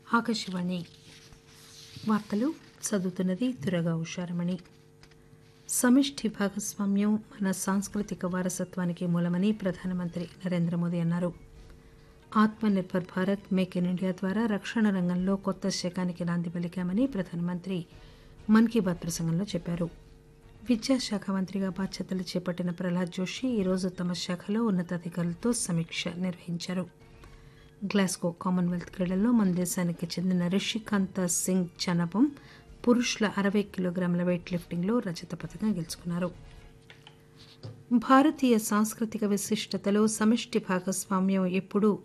ఆకాశవాణి వార్తలు చదువుతున్నది దురగా ఉషారమణి. సమిష్టి భాగస్వామ్యం మన సాంస్కృతిక వారసత్వానికి మూలమని ప్రధానమంత్రి నరేంద్ర మోదీ అన్నారు. ఆత్మ nirbhar Bharat, make in India ద్వారా రక్షణ రంగంలో కొత్త శకానికి నాంది పలికామని ప్రధానమంత్రి మన్ కీ బాత్ ప్రసంగంలో చెప్పారు. విద్యాశాఖ మంత్రిగా బాధ్యతలు చేపట్టిన ప్రహ్లాద్ జోషి ఈరోజు తమ శాఖలో ఉన్నతాధికారులతో సమీక్ష నిర్వహించారు. గ్లాస్గో కామన్వెల్త్ క్రీడల్లో మన దేశానికి చెందిన రిషికాంత సింగ్ చనబం పురుషుల 60 కిలోగ్రాముల వెయిట్ లిఫ్టింగ్లో రజత పతకం గెలుచుకున్నారు. భారతీయ సాంస్కృతిక విశిష్టతలో సమిష్టి భాగస్వామ్యం ఎప్పుడూ